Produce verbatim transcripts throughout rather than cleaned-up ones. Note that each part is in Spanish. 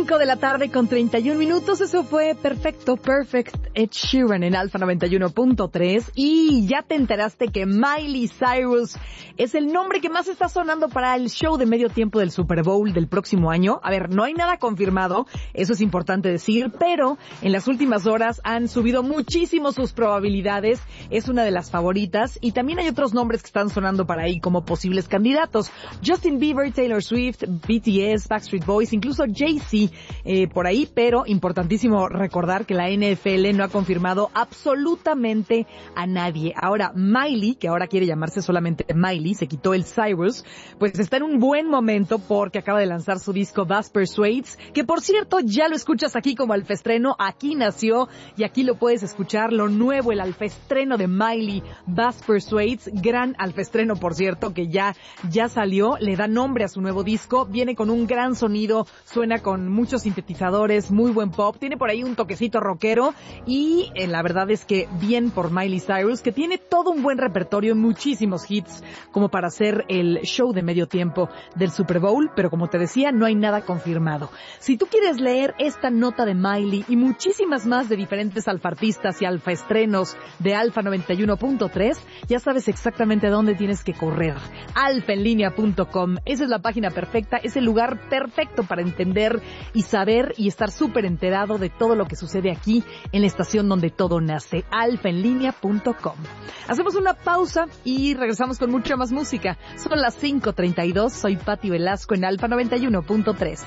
cinco de la tarde con treinta y un minutos. Eso fue Perfecto, Perfect, Ed Sheeran en Alfa noventa y uno punto tres. Y ya te enteraste que Miley Cyrus es el nombre que más está sonando para el show de medio tiempo del Super Bowl del próximo año. A ver, no hay nada confirmado, eso es importante decir, pero en las últimas horas han subido muchísimo sus probabilidades. Es una de las favoritas y también hay otros nombres que están sonando para ahí como posibles candidatos. Justin Bieber, Taylor Swift, B T S, Backstreet Boys, incluso Jay-Z eh, por ahí, pero importantísimo recordar que la N F L no ha confirmado absolutamente a nadie. Ahora, Miley, que ahora quiere llamarse solamente Miley, se quitó el Cyrus, pues está en un buen momento porque acaba de lanzar su disco Bass Persuades, que por cierto ya lo escuchas aquí como alfaestreno, aquí nació y aquí lo puedes escuchar, lo nuevo, el alfaestreno de Miley, Bass Persuades, gran alfaestreno por cierto, que ya, ya salió, le da nombre a su nuevo disco, viene con un gran sonido, suena con muchos sintetizadores, muy buen pop, tiene por ahí un toquecito rockero y eh, la verdad es que bien por Miley Cyrus, que tiene todo un buen repertorio, muchísimos hits como para hacer el show de medio tiempo del Super Bowl, pero como te decía, no hay nada confirmado. Si tú quieres leer esta nota de Miley y muchísimas más de diferentes alfartistas y alfaestrenos de Alfa noventa y uno punto tres, ya sabes exactamente dónde tienes que correr. alfa en línea punto com, esa es la página perfecta, es el lugar perfecto para entender y saber y estar súper enterado de todo lo que sucede aquí en la estación donde todo nace, alfa en línea punto com. Hacemos una pausa y regresamos con mucha más música. Son las cinco treinta y dos, soy Pati Velasco en Alfa noventa y uno punto tres.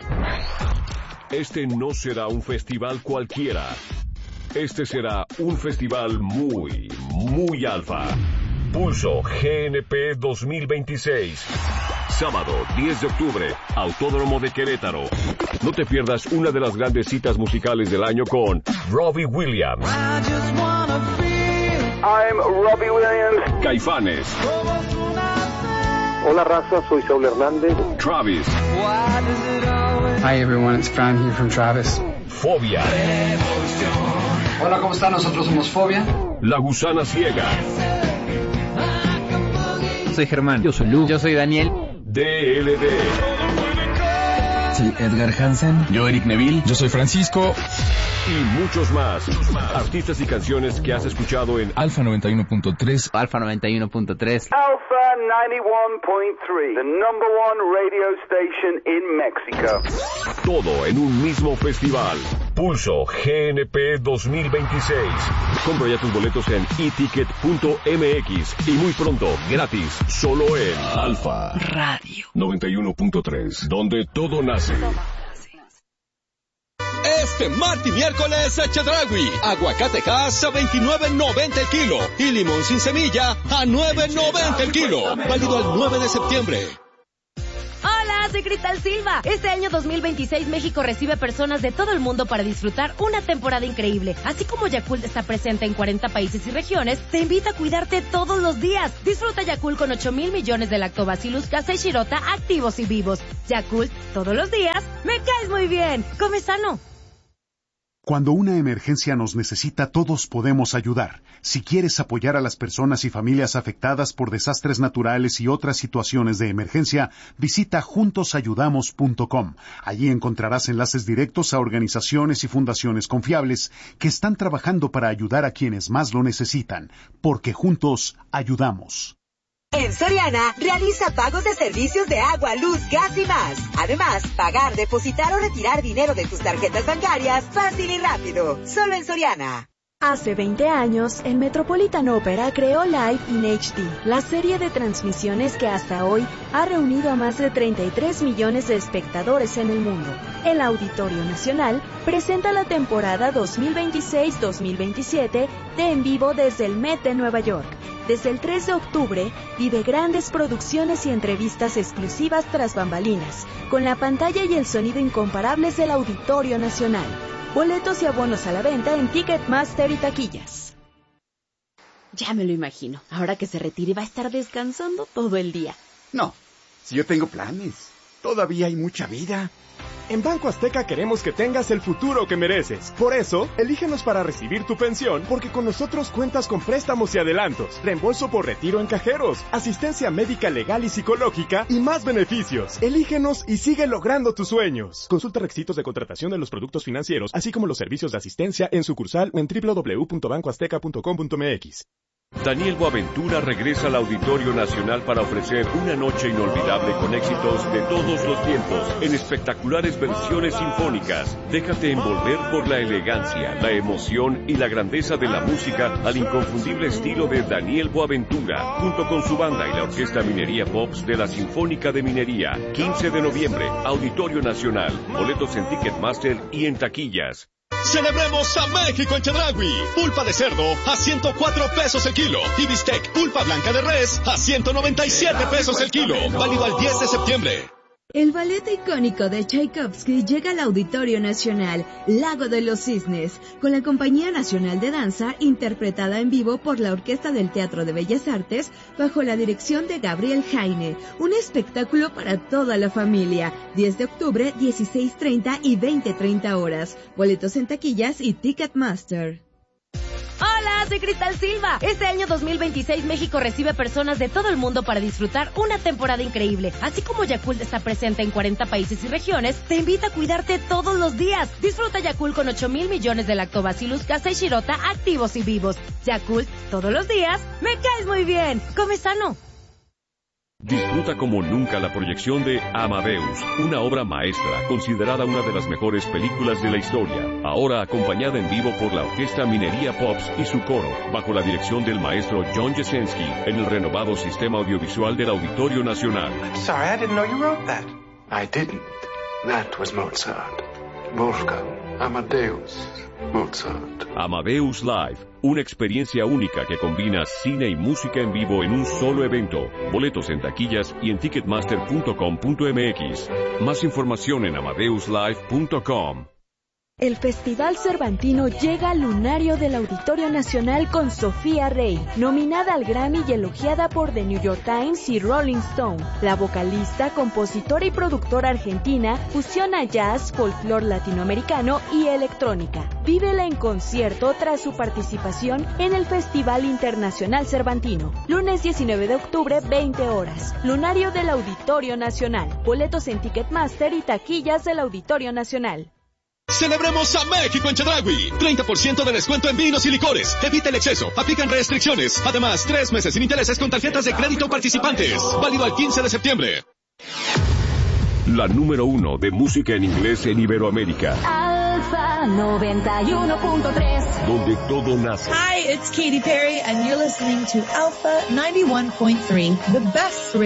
Este no será un festival cualquiera. Este será un festival muy, muy alfa. Pulso G N P dos mil veintiséis. Sábado diez de octubre, Autódromo de Querétaro. No te pierdas una de las grandes citas musicales del año con Robbie Williams. I'm Robbie Williams. Caifanes. Hola raza, soy Saúl Hernández. Travis. Hi everyone, it's Fran here from Travis. Fobia. Hola, ¿cómo están? Nosotros somos Fobia. La Gusana Ciega. Soy Germán. Yo soy Lu. Yo soy Daniel. D L D. Soy Edgar Hansen. Yo Eric Neville. Yo soy Francisco. Y muchos más. Artistas y canciones que has escuchado en Alfa noventa y uno punto tres. Alfa noventa y uno punto tres. Alpha ninety-one point three, the number one radio station in Mexico. Todo en un mismo festival. Pulso G N P dos mil veintiséis. Compra ya tus boletos en e ticket punto m x y muy pronto, gratis, solo en Alfa Radio noventa y uno punto tres, donde todo nace. Este martes y miércoles, Chedraui. Aguacate Hass a veintinueve noventa el kilo. Y limón sin semilla a nueve noventa el kilo. Válido el nueve de septiembre. Hola, soy Cristal Silva. Este año dos mil veintiséis México recibe personas de todo el mundo para disfrutar una temporada increíble. Así como Yakult está presente en cuarenta países y regiones, te invita a cuidarte todos los días. Disfruta Yakult con ocho mil millones de Lactobacillus casei shirota activos y vivos. Yakult, todos los días, me caes muy bien. Come sano. Cuando una emergencia nos necesita, todos podemos ayudar. Si quieres apoyar a las personas y familias afectadas por desastres naturales y otras situaciones de emergencia, visita juntos ayudamos punto com. Allí encontrarás enlaces directos a organizaciones y fundaciones confiables que están trabajando para ayudar a quienes más lo necesitan, porque juntos ayudamos. En Soriana, realiza pagos de servicios de agua, luz, gas y más. Además, pagar, depositar o retirar dinero de tus tarjetas bancarias fácil y rápido. Solo en Soriana. Hace veinte años, el Metropolitan Opera creó Live in H D, la serie de transmisiones que hasta hoy ha reunido a más de treinta y tres millones de espectadores en el mundo. El Auditorio Nacional presenta la temporada dos mil veintiséis dos mil veintisiete de En Vivo desde el Met de Nueva York. Desde el tres de octubre, vive grandes producciones y entrevistas exclusivas tras bambalinas, con la pantalla y el sonido incomparables del Auditorio Nacional. Boletos y abonos a la venta en Ticketmaster y taquillas. Ya me lo imagino. Ahora que se retire va a estar descansando todo el día. No, si yo tengo planes. Todavía hay mucha vida. En Banco Azteca queremos que tengas el futuro que mereces. Por eso, elígenos para recibir tu pensión, porque con nosotros cuentas con préstamos y adelantos, reembolso por retiro en cajeros, asistencia médica legal y psicológica y más beneficios. Elígenos y sigue logrando tus sueños. Consulta requisitos de contratación de los productos financieros, así como los servicios de asistencia en sucursal o en doble u doble u doble u punto banco azteca punto com punto m x. Daniel Boaventura regresa al Auditorio Nacional para ofrecer una noche inolvidable con éxitos de todos los tiempos en espectaculares versiones sinfónicas. Déjate envolver por la elegancia, la emoción y la grandeza de la música al inconfundible estilo de Daniel Boaventura, junto con su banda y la Orquesta Minería Pops de la Sinfónica de Minería. quince de noviembre, Auditorio Nacional. Boletos en Ticketmaster y en taquillas. Celebremos a México en Chedraui. Pulpa de cerdo a ciento cuatro pesos el kilo. Y bistec pulpa blanca de res a ciento noventa y siete pesos el kilo. Válido al diez de septiembre. El ballet icónico de Tchaikovsky llega al Auditorio Nacional, Lago de los Cisnes, con la Compañía Nacional de Danza, interpretada en vivo por la Orquesta del Teatro de Bellas Artes, bajo la dirección de Gabriel Jaine. Un espectáculo para toda la familia. diez de octubre, dieciséis treinta y veinte treinta horas. Boletos en taquillas y Ticketmaster. Hola, soy Cristal Silva. Este año dos mil veintiséis México recibe personas de todo el mundo para disfrutar una temporada increíble. Así como Yakult está presente en cuarenta países y regiones, te invita a cuidarte todos los días. Disfruta Yakult con ocho mil millones de Lactobacillus casei shirota activos y vivos. Yakult, todos los días, me caes muy bien. Come sano. Disfruta como nunca la proyección de Amadeus, una obra maestra considerada una de las mejores películas de la historia, ahora acompañada en vivo por la Orquesta Minería Pops y su coro, bajo la dirección del maestro John Jasenski, en el renovado sistema audiovisual del Auditorio Nacional. Sorry, I didn't know you wrote that. I didn't. That was Mozart. Wolfgang Amadeus Mozart. Amadeus Live, una experiencia única que combina cine y música en vivo en un solo evento. Boletos en taquillas y en ticketmaster punto com punto m x. Más información en amadeus live punto com. El Festival Cervantino llega al lunario del Auditorio Nacional con Sofía Rey, nominada al Grammy y elogiada por The New York Times y Rolling Stone. La vocalista, compositora y productora argentina fusiona jazz, folclore latinoamericano y electrónica. Vívela en concierto tras su participación en el Festival Internacional Cervantino. Lunes diecinueve de octubre, veinte horas. Lunario del Auditorio Nacional. Boletos en Ticketmaster y taquillas del Auditorio Nacional. Celebremos a México en Chedraui. treinta por ciento de descuento en vinos y licores. Evita el exceso. Aplican restricciones. Además, tres meses sin intereses con tarjetas de crédito participantes. Válido al quince de septiembre. La número uno de música en inglés en Iberoamérica. Alfa noventa y uno punto tres. Donde todo nace. Hi, it's Katy Perry and you're listening to Alpha ninety-one point three, the best radio.